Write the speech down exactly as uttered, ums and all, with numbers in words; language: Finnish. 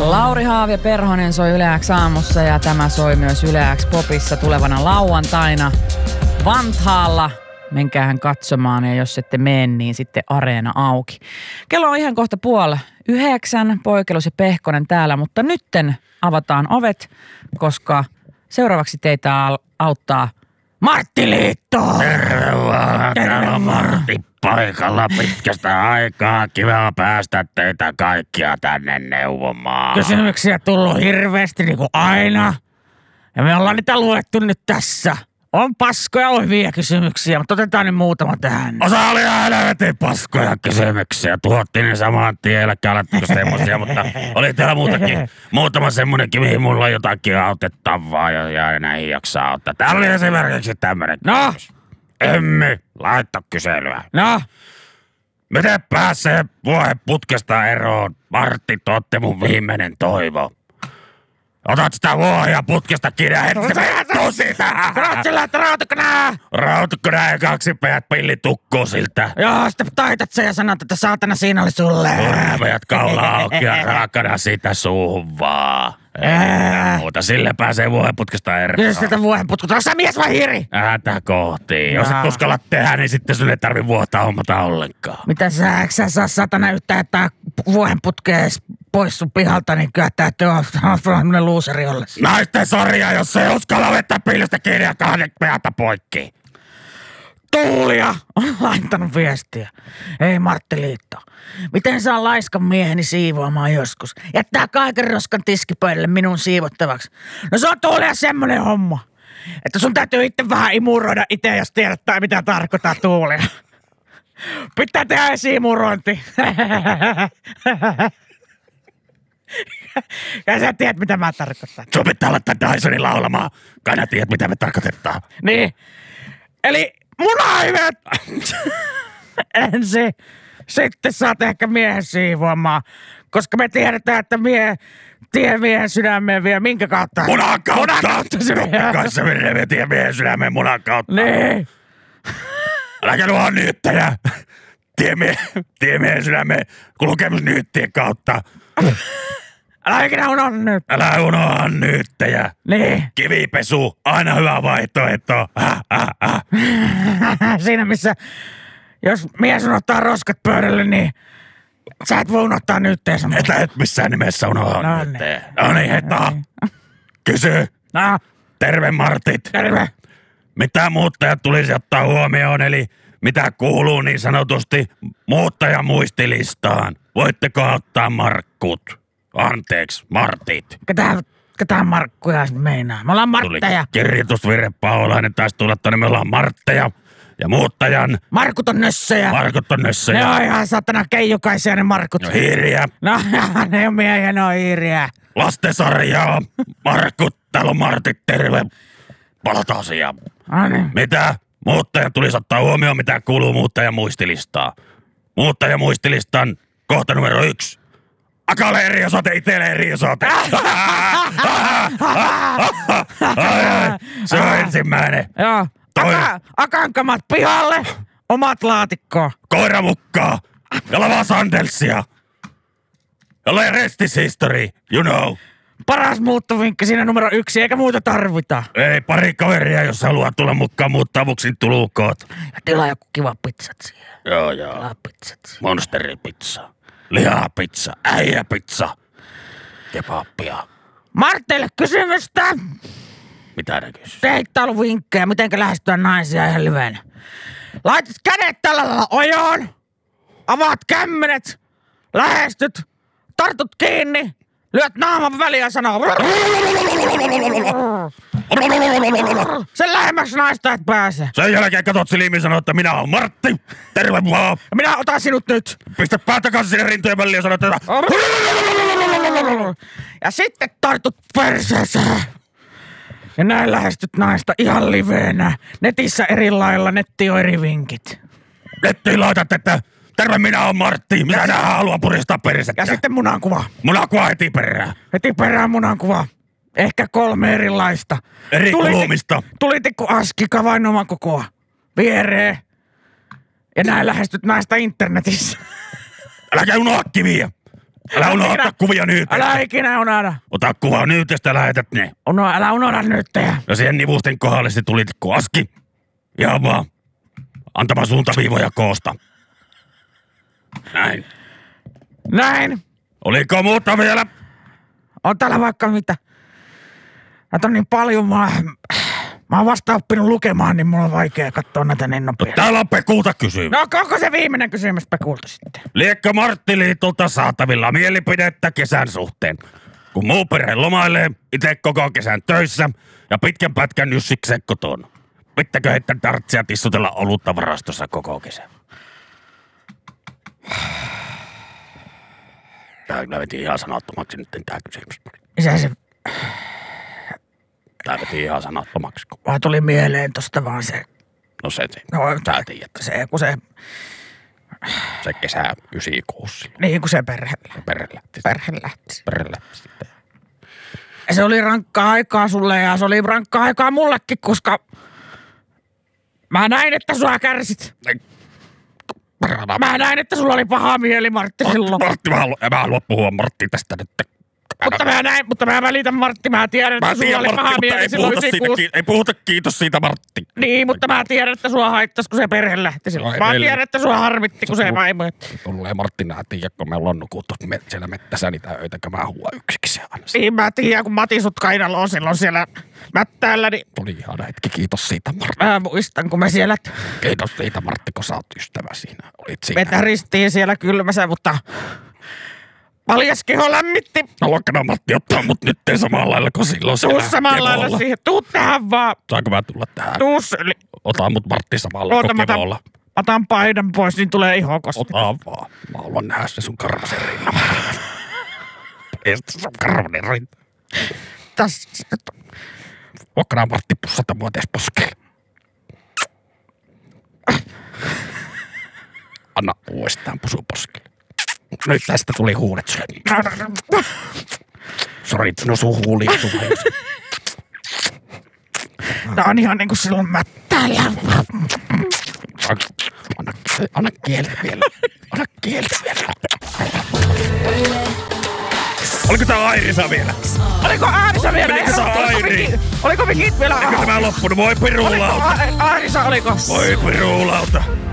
Lauri Haavi Perhonen soi Yle X aamussa ja tämä soi myös Yle X Popissa tulevana lauantaina Vantaalla. Menkäähän katsomaan ja jos ette mene, niin sitten areena auki. Kello on ihan kohta puoli yhdeksän, Poikelus ja Pehkonen täällä, mutta nytten avataan ovet, koska seuraavaksi teitä auttaa Martti Liitto. Terve vaan, täällä on Martti paikalla pitkästä aikaa. Kiva päästä teitä kaikkia tänne neuvomaan. Kysymyksiä tullut hirveästi niin kuin aina. Ja me ollaan niitä luettu nyt tässä. On paskoja, on hyviä kysymyksiä, mutta otetaan nyt muutama tähän. Osa oli ihan helvetin paskoja kysymyksiä. Tuhottiin ne saman tien, älkää aletteko semmosia, mutta oli täällä muutakin. Muutama semmonenkin, mihin mulla on jotakin autettavaa ja, ja näihin jaksaa auttaa. Täällä oli esimerkiksi tämmönen No? kysymys. Emmi, laittaa kyselyä. No? Miten pääsee vuohen putkesta eroon? Martti, te ootte mun viimeinen toivo. Otat sitä vuohia putkesta kiinni ja heti tuu siitä! Krotsilla, että rautakynää! Rautakynää ja kaksi pejät pilli tukkuu siltä. Joo, sitten taitat sen ja sanot, että saatana siinä oli sulle. Pejät kaula auki ja raakana siitä suuhun vaan. Ei muuta, sille pääsee vuohen putkesta eroon. Kysy sieltä vuohen putkusta, onko sä mies vai hiiri? Ääntä kohti. Jos et uskalla tehdä, niin sitten sun ei tarvi vuotaa hommata ollenkaan. Mitä sä, eikö sä saa satana yhtään, että vuohen putkeen pois sun pihalta, niin kyllä täytyy olla sellainen luuseri ollessa. Naisten sarja, jos ei uskalla vetää pillistä kiinni ja kahden peata poikki. Tuulia on laittanut viestiä. Ei Martti Liitto. Miten saan laiskan mieheni siivoamaan joskus? Jättää kaiken roskan tiskipöydälle minun siivottavaksi. No se on Tuulia semmonen homma, että sun täytyy itse vähän imuroida itse, jos tiedät tai mitä tarkoittaa Tuulia. Pitää tehdä esimurointi. Ja sä tiedät, mitä mä tarkoitan. Sun pitää laittaa Dysonin laulamaan. Kai nää tiedät, mitä me tarkoitetaan. Niin. Eli munaimet! Ensin. Sitten saat ehkä miehen siivoamaan. Koska me tiedetään, että mie, tie miehen sydämeen vie minkä kautta? Munan kautta! Munan kautta se vie. Kanssa menee tie miehen sydämeen munan kautta. Niin. Äläkä nuohon nyyttäjä. Tie, mie, tie miehen sydämeen kulkemusnyyttien kautta. Älä ikinä unohda nyt. Älä unohda nyyttäjä. Niin. Kivipesu, aina hyvä vaihtoehto. Äh, äh, äh. Siinä missä, jos mies unohtaa roskat pöydälle, niin sä et voi unohtaa nytteen samoin. Etä et missään nimessä unohda No nyyttäjä. No niin, heta. Kysy. No, Terve Martit. terve. Mitä muuttajat tulisi ottaa huomioon, eli mitä kuuluu niin sanotusti muuttajan muistilistaan? Voitteko ottaa Markkut? Anteeksi, Martit. Ketä, ketä Markkuja meinaa? Me ollaan Tuli Martteja. kirjoitusvirhe, Paolainen taisi tulla tänne, me ollaan Martteja. Ja muuttajan Markut on nössöjä. Markut on nössä. Ne on ihan satana keijukaisia ne Markut. No hiiriä. No, ne on miehiä, ne on hiiriä. Lastensarjaa. Markut, täällä on Martit, terve. Palataan asiaan. No niin. Mitä? Muuttajan tulisi ottaa huomioon, mitä kuuluu muuttajan muistilistaan. Muuttajan muistilistan kohta numero yksi. Akalle eri osoite, itselle eri osoite. Se on ensimmäinen. Joo. Toi. Aka, akankamat pihalle, omat laatikkoon. Koiramukkaa ja lavaa sandelsia. Jolle restis history, you know. Paras muuttovinkki siinä numero yksi, eikä muuta tarvita. Ei, pari kaveria, jos haluaa tulla mukaan muuttaa vuksin tulukoot. Ja tilaa joku kiva pizzat siihen. Joo, joo. Tilaa pizzat siihen. Monsteripizza, lihapizza, äijäpizza, kebappia. Martteille kysymystä. Mitä ne kysyy? Deittailuvinkkejä, mitenkä lähestyä naisia ihan livenä. Laitat kädet tällä lailla ojoon, avaat kämmenet, lähestyt, tartut kiinni, lyöt naaman väliin ja sanoo sen lähemmäksi naista et pääse. Sen jälkeen katot silmiin sanoo, että minä olen Martti, terve vaan. Ja minä otan sinut nyt. Pistä pää takaisin sinne rintojen väliin ja sanoo, että Ja sitten tartut perseeseen. Ja näin lähestyt naista ihan liveenä. Netissä eri lailla, netti on eri vinkit. nettiin laitat, että terve, minä olen Martti, mitä nää haluaa puristaa persettä. Ja sitten munankuva. Munankuva heti perään. Heti perään munankuva. Ehkä kolme erilaista. Eri kulumista. Tulitikku askika vain oman kokoa. Viereen. Ja näin lähestyt naista internetissä. Äläkä unoha kiviä. Älä unohda ottaa kuvia nyytestä. Älä ikinä unohda. Ota kuva nyytestä, lähetät ne. No, älä unohda nyttejä. Ja siihen nivusten kohdalle se tuli aski. Ihan vaan. Antama suuntaviivoja koosta. Näin. Näin. Oliko muuta vielä? On täällä vaikka mitä. Näitä on niin paljon. Mä, mä oon vasta oppinut lukemaan, niin mulla on vaikea katsoa näitä niin No, nopeasti. täällä on Pekulta kysymys. No onko se viimeinen kysymys Pekulta sitten? Liekö Marttiliitolta saatavilla mielipidettä kesän suhteen? Kun muu perhe lomailee, itse koko kesän töissä ja pitkän pätkän Jussiksen kotona. Pitääkö heittää tartsia tissutella olutta varastossa koko kesän? Tää veti ihan sanattomaksi nyt tää kysymys. Se, se Tää veti ihan sanattomaksi. vaan tuli mieleen tosta vaan se. No se, se. No, Sä tiedät. se, kun se, Se kesä yhdeksänkymmentäkuusi silloin. niin kuin se perhe, Se perhe lähti. perhe lähti. Perhe lähti sitten. Se oli rankkaa aikaa sulle ja se oli rankkaa aikaa mullekin, koska mä näin, että sua kärsit. Mä näin, että sulla oli paha mieli, Martti, silloin. Martti, mä haluan, mä haluan puhua Martti tästä nyt. Mutta mä näin, mutta mä välitän, Martti. Mä tiedän, että Mä sulla tiedän, oli Martti, paha mutta mieli ei silloin puhuta, siitä, yhdeksänkymmentäkuusi. ki- ei puhuta kiitos siitä, Martti. Niin, mutta mä tiedän, että sua haittas, kun se perhe lähti silloin. Ai, Mä meillä- tiedän, että sua harmitti, kun se vaimo. Tulee Martti, nää tiedä, kun meillä on nukuttu me, siellä mettässä niitä öitäkö mä huua yksiksi aina. Niin mä tiedän, kun Mati sut kainalo on silloin siellä mättäällä, niin Oli ihana hetki, kiitos siitä Martti. mä muistan, kun me siellä Kiitos siitä Martti, kun sä oot ystävä siinä. Olit siinä. me täristiin siellä kylmässä, mutta paljas keho lämmitti. Haluatko Martti ottaa mut nyt samalla lailla kuin silloin siellä Tuu samalla lailla kevolla? siihen. Tuu tähän vaan. Saanko mä tulla tähän? Tuu syli. Ota mut Martti samalla Oota, kuin mä otan, kevolla. otan paidan pois, niin tulee ihokosti. Ota vaan. Mä haluan nähdä se sun karvasen rinnan. Estä sun karvanen rinta. Tässä. Voitko nää Martti pussata mua tees poskelle? Anna uudestaan pusu poskelle. Nyt tästä tuli huulet sulle. Sori, no sun huuli. Tää on ihan niinku silloin mättäällä. Anna, anna kieltä vielä. Anna kieltä vielä. Oliko tää Airisa vielä? Oliko Aarisa vielä? Menikö tää Oliko Airi? Viki- Oliko Vikit vielä? Eikö tämä loppunut? Voi Oliko pirulauta. A- Aarisa, oliko? Voi pirulauta.